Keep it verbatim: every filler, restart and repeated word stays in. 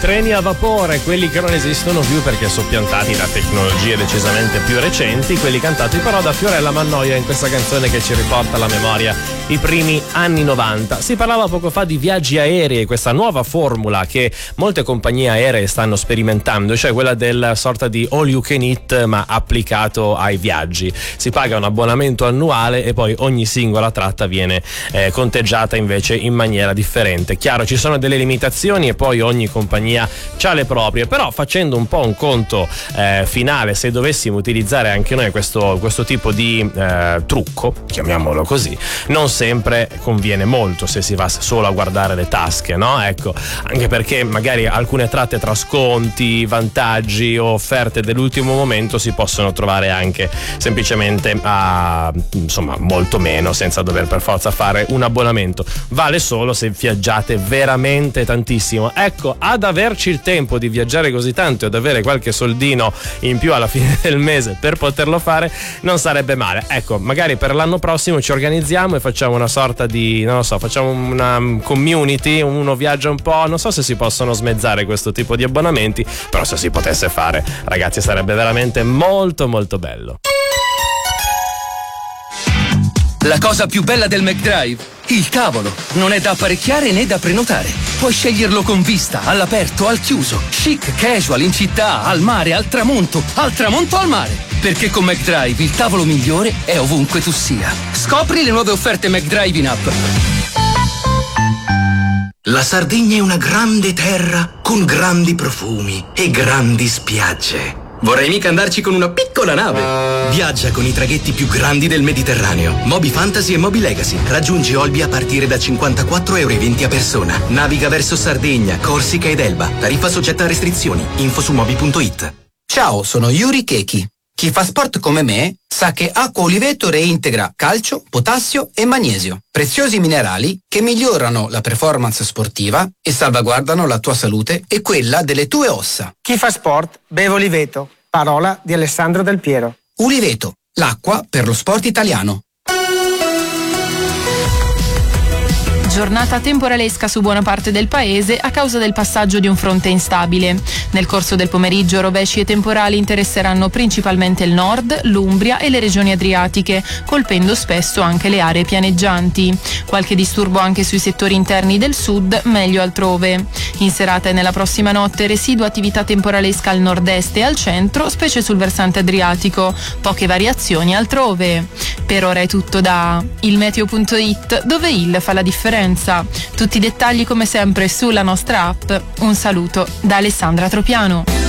treni a vapore, quelli che non esistono più perché soppiantati da tecnologie decisamente più recenti, quelli cantati però da Fiorella Mannoia in questa canzone che ci riporta alla memoria i primi anni novanta. Si parlava poco fa di viaggi aerei, questa nuova formula che molte compagnie aeree stanno sperimentando, cioè quella del sorta di all you can eat ma applicato ai viaggi. Si paga un abbonamento annuale e poi ogni singola tratta viene eh, conteggiata invece in maniera differente. Chiaro, ci sono delle limitazioni e poi ogni compagnia ha le proprie, però facendo un po' un conto eh, finale, se dovessimo utilizzare anche noi questo, questo tipo di eh, trucco, chiamiamolo così, non sempre conviene molto se si va solo a guardare le tasche, no? Ecco, anche perché magari alcune tratte tra sconti, vantaggi o offerte dell'ultimo momento si possono trovare anche semplicemente a insomma molto meno, senza dover per forza fare un abbonamento. Vale solo se viaggiate veramente tantissimo. Ecco, ad averci il tempo di viaggiare così tanto e ad avere qualche soldino in più alla fine del mese per poterlo fare non sarebbe male. Ecco, magari per l'anno prossimo ci organizziamo e facciamo una sorta di, non lo so, facciamo una community, uno viaggia un po', non so se si possono smezzare questo tipo di abbonamenti, però se si potesse fare, ragazzi, sarebbe veramente molto molto bello. La cosa più bella del McDrive? Il tavolo. Non è da apparecchiare né da prenotare. Puoi sceglierlo con vista, all'aperto, al chiuso. Chic, casual, in città, al mare, al tramonto, al tramonto al mare. Perché con McDrive il tavolo migliore è ovunque tu sia. Scopri le nuove offerte McDrive in app. La Sardegna è una grande terra con grandi profumi e grandi spiagge. Vorrei mica andarci con una piccola nave. Viaggia con i traghetti più grandi del Mediterraneo. Moby Fantasy e Moby Legacy. Raggiungi Olbia a partire da cinquantaquattro euro e venti a persona. Naviga verso Sardegna, Corsica ed Elba. Tariffa soggetta a restrizioni. Info su moby punto it. Ciao, sono Yuri Keiki. Chi fa sport come me sa che Acqua Oliveto reintegra calcio, potassio e magnesio, preziosi minerali che migliorano la performance sportiva e salvaguardano la tua salute e quella delle tue ossa. Chi fa sport beve Oliveto, parola di Alessandro Del Piero. Oliveto, l'acqua per lo sport italiano. Giornata temporalesca su buona parte del paese a causa del passaggio di un fronte instabile. Nel corso del pomeriggio rovesci e temporali interesseranno principalmente il nord, l'Umbria e le regioni adriatiche, colpendo spesso anche le aree pianeggianti. Qualche disturbo anche sui settori interni del sud, meglio altrove. In serata e nella prossima notte residua attività temporalesca al nord-est e al centro, specie sul versante adriatico. Poche variazioni altrove. Per ora è tutto da ilmeteo punto it, dove il fa la differenza. Tutti i dettagli come sempre sulla nostra app. Un saluto da Alessandra Tropiano.